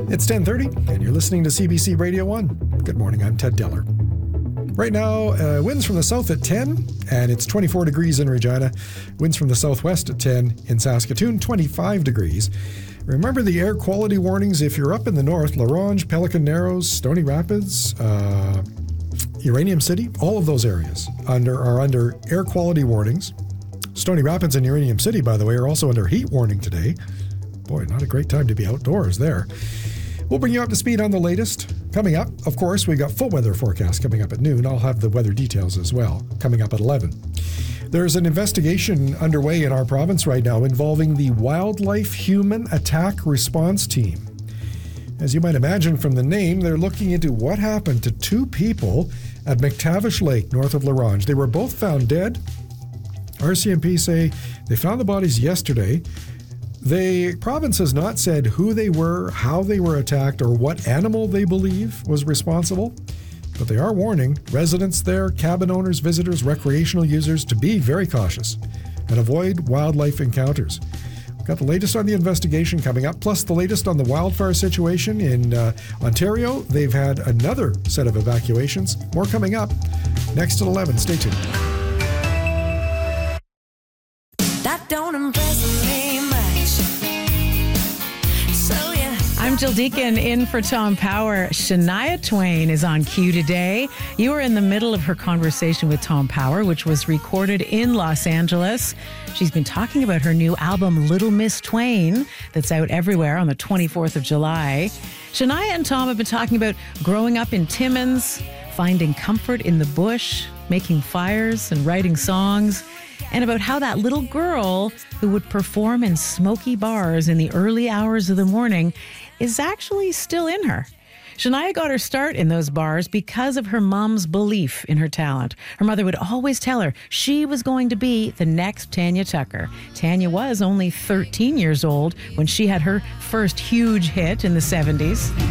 It's 10:30, and you're listening to CBC Radio 1. Good morning, I'm Ted Deller. Right now, winds from the south at 10, and it's 24 degrees in Regina. Winds from the southwest at 10, in Saskatoon, 25 degrees. Remember the air quality warnings if you're up in the north, La Ronge, Pelican Narrows, Stony Rapids, Uranium City, all of those areas are under air quality warnings. Stony Rapids and Uranium City, by the way, are also under heat warning today. Boy, not a great time to be outdoors there. We'll bring you up to speed on the latest. Coming up, of course, we got full weather forecast coming up at noon. I'll have the weather details as well, coming up at 11. There's an investigation underway in our province right now involving the Wildlife Human Attack Response Team. As you might imagine from the name, they're looking into what happened to two people at McTavish Lake, north of La Ronge. They were both found dead. RCMP say they found the bodies yesterday. The province has not said who they were, how they were attacked, or what animal they believe was responsible. But they are warning residents there, cabin owners, visitors, recreational users to be very cautious and avoid wildlife encounters. We've got the latest on the investigation coming up, plus the latest on the wildfire situation in Ontario. They've had another set of evacuations. More coming up next at 11. Stay tuned. That don't impress me much. So yeah. I'm Jill Deacon in for Tom Power. Shania Twain is on cue today. You were in the middle of her conversation with Tom Power, which was recorded in Los Angeles. She's been talking about her new album, Little Miss Twain, that's out everywhere on the 24th of July. Shania and Tom have been talking about growing up in Timmins, finding comfort in the bush, making fires and writing songs, and about how that little girl who would perform in smoky bars in the early hours of the morning is actually still in her. Shania got her start in those bars because of her mom's belief in her talent. Her mother would always tell her she was going to be the next Tanya Tucker. Tanya was only 13 years old when she had her first huge hit in the 70s.